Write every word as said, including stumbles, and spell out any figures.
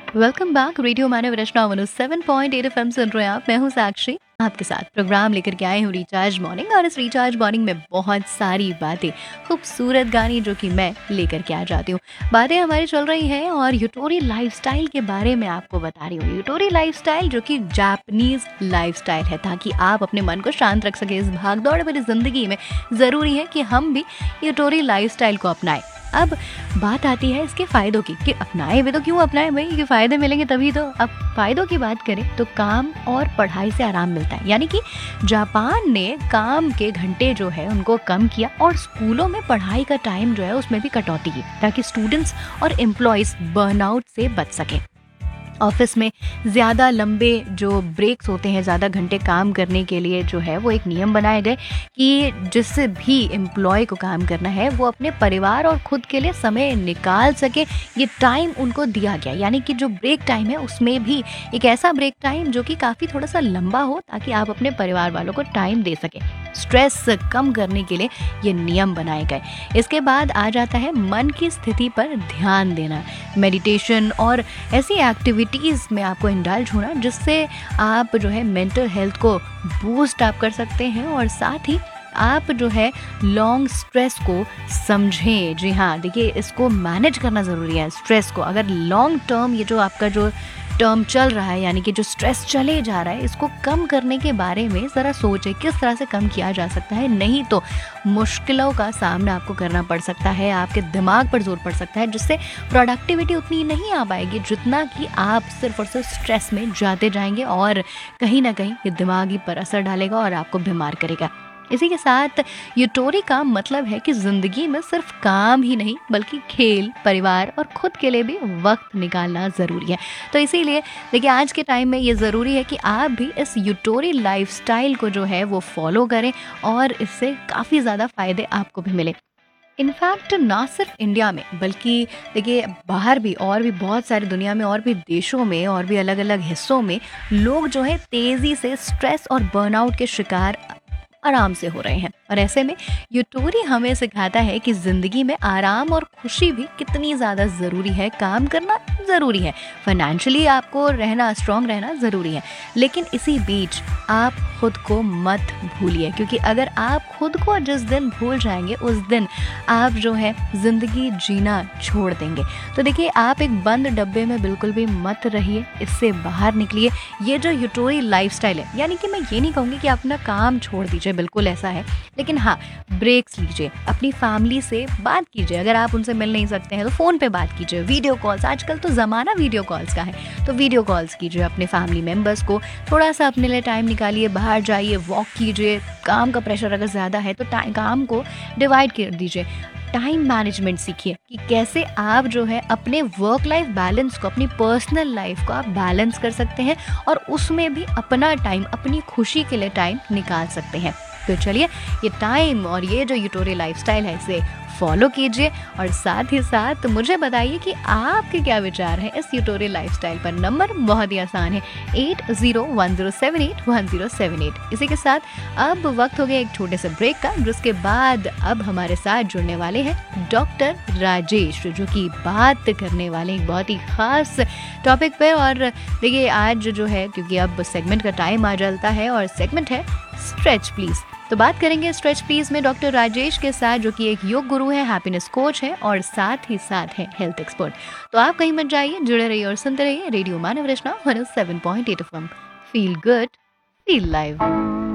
Welcome back. Radio मानव रचना one seven point eight F M सुन रहे हैं आप। मैं हूँ साक्षी, आपके साथ प्रोग्राम लेकर के आए हूँ रिचार्ज मॉर्निंग। और इस रिचार्ज मॉर्निंग में बहुत सारी बातें, खूबसूरत गाने जो कि मैं लेकर के आ जाती हूँ। बातें हमारी चल रही हैं और यूटोरी लाइफस्टाइल के बारे में आपको बता रही हूँ। यूटोरी लाइफस्टाइल जो कि जापानीज लाइफस्टाइल है, ताकि आप अपने मन को शांत रख सके इस भागदौड़ भरी जिंदगी में। ज़रूरी है कि हम भी यूटोरी लाइफस्टाइल को अपनाएं। अब बात आती है इसके फ़ायदों की, कि अपनाएं भी तो क्यों अपनाएं भाई, कि फ़ायदे मिलेंगे तभी तो। अब फ़ायदों की बात करें तो काम और पढ़ाई से आराम मिलता है, यानी कि जापान ने काम के घंटे जो है उनको कम किया और स्कूलों में पढ़ाई का टाइम जो है उसमें भी कटौती की, ताकि स्टूडेंट्स और एम्प्लॉयज़ बर्नआउट से बच सकें। ऑफिस में ज़्यादा लंबे जो ब्रेक्स होते हैं, ज़्यादा घंटे काम करने के लिए जो है वो एक नियम बनाए गए कि जिससे भी एम्प्लॉय को काम करना है वो अपने परिवार और खुद के लिए समय निकाल सके। ये टाइम उनको दिया गया, यानी कि जो ब्रेक टाइम है उसमें भी एक ऐसा ब्रेक टाइम जो कि काफ़ी थोड़ा सा लंबा हो, ताकि आप अपने परिवार वालों को टाइम दे सकें। स्ट्रेस कम करने के लिए ये नियम बनाए गए। इसके बाद आ जाता है मन की स्थिति पर ध्यान देना, मेडिटेशन और ऐसी एक्टिविटीज़ में आपको इंडल्ज होना जिससे आप जो है मेंटल हेल्थ को बूस्ट आप कर सकते हैं। और साथ ही आप जो है लॉन्ग स्ट्रेस को समझें। जी हाँ, देखिए इसको मैनेज करना ज़रूरी है स्ट्रेस को। अगर लॉन्ग टर्म ये जो आपका जो टर्म चल रहा है, यानी कि जो स्ट्रेस चले जा रहा है, इसको कम करने के बारे में ज़रा सोचें किस तरह से कम किया जा सकता है। नहीं तो मुश्किलों का सामना आपको करना पड़ सकता है, आपके दिमाग पर जोर पड़ सकता है, जिससे प्रोडक्टिविटी उतनी नहीं आ पाएगी जितना कि आप सिर्फ और सिर्फ स्ट्रेस में जाते जाएंगे, और कहीं ना कहीं ये दिमागी पर असर डालेगा और आपको बीमार करेगा। इसी के साथ यूटोरी का मतलब है कि ज़िंदगी में सिर्फ काम ही नहीं बल्कि खेल, परिवार और खुद के लिए भी वक्त निकालना ज़रूरी है। तो इसीलिए देखिए आज के टाइम में ये ज़रूरी है कि आप भी इस यूटोरी लाइफस्टाइल को जो है वो फॉलो करें, और इससे काफ़ी ज़्यादा फ़ायदे आपको भी मिले। इनफैक्ट ना सिर्फ इंडिया में बल्कि देखिए बाहर भी, और भी बहुत सारी दुनिया में और भी देशों में और भी अलग अलग हिस्सों में लोग जो है तेज़ी से स्ट्रेस और बर्नआउट के शिकार आराम से हो रहे हैं। और ऐसे में यूटोरी हमें सिखाता है कि ज़िंदगी में आराम और खुशी भी कितनी ज़्यादा ज़रूरी है। काम करना ज़रूरी है, फाइनेंशियली आपको रहना, स्ट्रांग रहना ज़रूरी है, लेकिन इसी बीच आप खुद को मत भूलिए, क्योंकि अगर आप खुद को जिस दिन भूल जाएंगे उस दिन आप जो है ज़िंदगी जीना छोड़ देंगे। तो देखिए आप एक बंद डब्बे में बिल्कुल भी मत रहिए, इससे बाहर निकलिए। ये जो यूटोरी लाइफस्टाइल है, यानी कि मैं ये नहीं कहूँगी कि अपना काम छोड़ दीजिए, बिल्कुल ऐसा है, लेकिन हाँ ब्रेक्स लीजिए, अपनी फैमिली से बात कीजिए। अगर आप उनसे मिल नहीं सकते हैं तो फ़ोन पे बात कीजिए, वीडियो कॉल्स, आजकल तो ज़माना वीडियो कॉल्स का है, तो वीडियो कॉल्स कीजिए अपने फैमिली मेम्बर्स को। थोड़ा सा अपने लिए टाइम निकालिए, बाहर जाइए, वॉक कीजिए। काम का प्रेशर अगर ज़्यादा है तो टाइम काम को डिवाइड कर दीजिए। टाइम मैनेजमेंट सीखिए कि कैसे आप जो है अपने वर्क लाइफ बैलेंस को, अपनी पर्सनल लाइफ को आप बैलेंस कर सकते हैं, और उसमें भी अपना टाइम, अपनी खुशी के लिए टाइम निकाल सकते हैं। तो चलिए ये टाइम और ये जो यूटोरी लाइफस्टाइल है इसे फॉलो कीजिए, और साथ ही साथ मुझे बताइए कि आपके क्या विचार हैं इस यूटोरी लाइफस्टाइल पर। नंबर बहुत ही आसान है, eight zero one zero seven eight one zero seven eight. इसी के साथ अब वक्त हो गया एक छोटे से ब्रेक का, जिसके बाद अब हमारे साथ जुड़ने वाले हैं डॉक्टर राजेश, जो कि बात करने वाले एक बहुत ही खास टॉपिक पे। और देखिए आज जो है, क्योंकि अब सेगमेंट का टाइम आ जाता है और सेगमेंट है स्ट्रेच प्लीज, तो बात करेंगे स्ट्रेच प्लीज में डॉक्टर राजेश के साथ, जो कि एक योग गुरु है, हैप्पीनेस कोच है और साथ ही साथ है हेल्थ एक्सपर्ट। तो आप कहीं मत जाइए, जुड़े रहिए और सुनते रहिए रेडियो मानव रचना one seven point eight F M. Feel good, feel live.